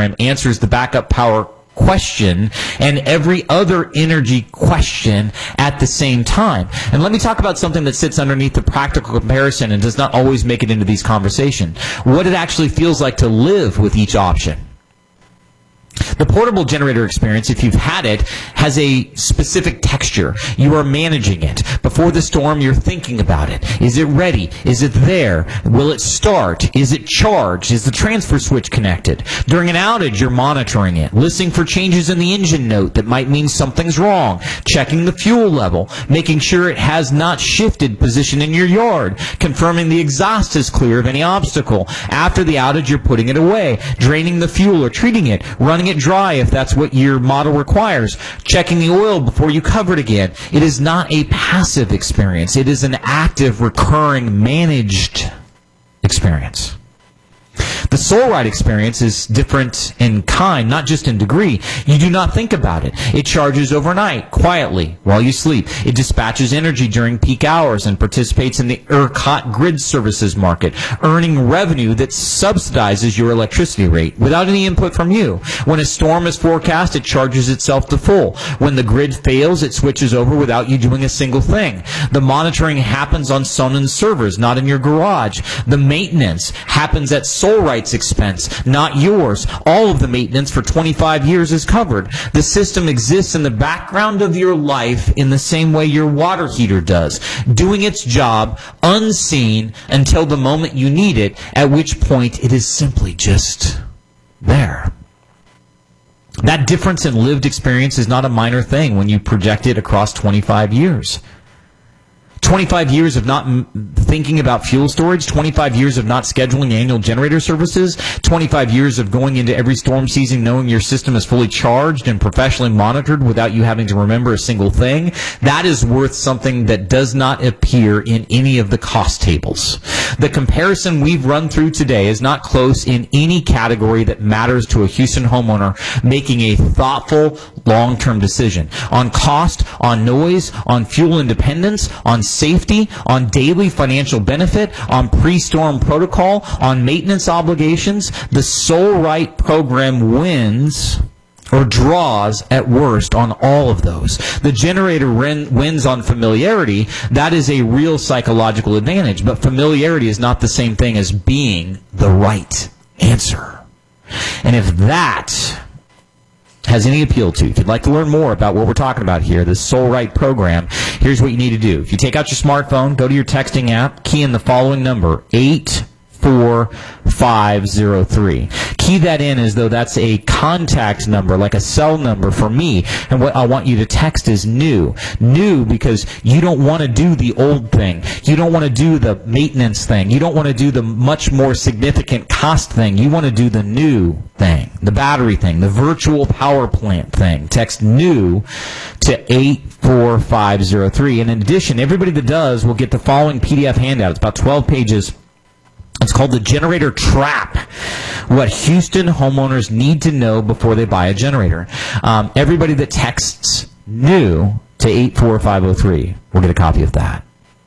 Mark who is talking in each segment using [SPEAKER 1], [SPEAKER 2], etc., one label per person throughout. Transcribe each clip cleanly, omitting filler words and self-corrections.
[SPEAKER 1] program answers the backup power question and every other energy question at the same time. And let me talk about something that sits underneath the practical comparison and does not always make it into these conversations. What it actually feels like to live with each option. The portable generator experience, if you've had it, has a specific texture. You are managing it. Before the storm, you're thinking about it. Is it ready? Is it there? Will it start? Is it charged? Is the transfer switch connected? During an outage, you're monitoring it, listening for changes in the engine note that might mean something's wrong, checking the fuel level, making sure it has not shifted position in your yard, confirming the exhaust is clear of any obstacle. After the outage, you're putting it away, draining the fuel or treating it, running it dry if that's what your model requires, checking the oil before you cover it again. It is not a passive experience. It is an active, recurring, managed experience. The SoulRide experience is different in kind, not just in degree. You do not think about it. It charges overnight, quietly, while you sleep. It dispatches energy during peak hours and participates in the ERCOT grid services market, earning revenue that subsidizes your electricity rate without any input from you. When a storm is forecast, it charges itself to full. When the grid fails, it switches over without you doing a single thing. The monitoring happens on Sonen's servers, not in your garage. The maintenance happens at SoulRight's expense, not yours. All of the maintenance for 25 years is covered. The system exists in the background of your life in the same way your water heater does, doing its job unseen until the moment you need it, at which point it is simply just there. That difference in lived experience is not a minor thing when you project it across 25 years. 25 years of not thinking about fuel storage, 25 years of not scheduling annual generator services, 25 years of going into every storm season knowing your system is fully charged and professionally monitored without you having to remember a single thing. That is worth something that does not appear in any of the cost tables. The comparison we've run through today is not close in any category that matters to a Houston homeowner making a thoughtful, long-term decision on cost, on noise, on fuel independence, on safety, on daily financial benefit, on pre-storm protocol, on maintenance obligations. The SoulRight program wins or draws at worst on all of those. The generator wins on familiarity. That is a real psychological advantage, but familiarity is not the same thing as being the right answer. And if that has any appeal to you, if you'd like to learn more about what we're talking about here, the SoulRight program, here's what you need to do. If you take out your smartphone, go to your texting app, key in the following number, 84503. Key that in as though that's a contact number, like a cell number for me. And what I want you to text is new. New because you don't want to do the old thing. You don't want to do the maintenance thing. You don't want to do the much more significant cost thing. You want to do the new thing, the battery thing, the virtual power plant thing. Text new to 84503. And in addition, everybody that does will get the following PDF handout. It's about 12 pages. It's called the Generator Trap, what Houston homeowners need to know before they buy a generator. Everybody that texts new to 84503 will get a copy of that.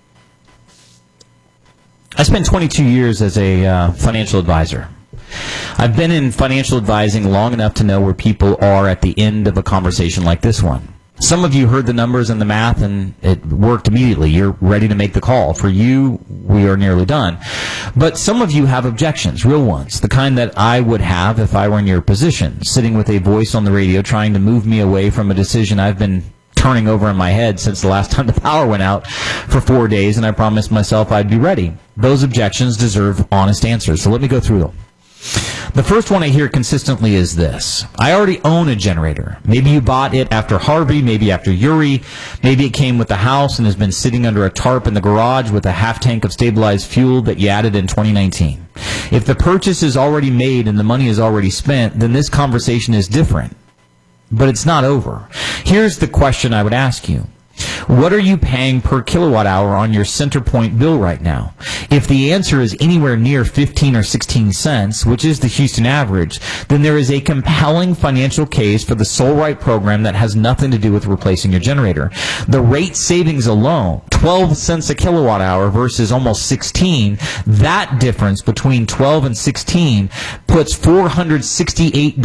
[SPEAKER 1] I spent 22 years as a financial advisor. I've been in financial advising long enough to know where people are at the end of a conversation like this one. Some of you heard the numbers and the math, and it worked immediately. You're ready to make the call. For you, we are nearly done. But some of you have objections, real ones, the kind that I would have if I were in your position, sitting with a voice on the radio trying to move me away from a decision I've been turning over in my head since the last time the power went out for 4 days, and I promised myself I'd be ready. Those objections deserve honest answers, so let me go through them. The first one I hear consistently is this. I already own a generator. Maybe you bought it after Harvey, maybe after Uri. Maybe it came with the house and has been sitting under a tarp in the garage with a half tank of stabilized fuel that you added in 2019. If the purchase is already made and the money is already spent, then this conversation is different. But it's not over. Here's the question I would ask you. What are you paying per kilowatt hour on your CenterPoint bill right now? If the answer is anywhere near 15 or 16 cents, which is the Houston average, then there is a compelling financial case for the SoulRight program that has nothing to do with replacing your generator. The rate savings alone, 12 cents a kilowatt hour versus almost 16, that difference between 12 and 16 puts $468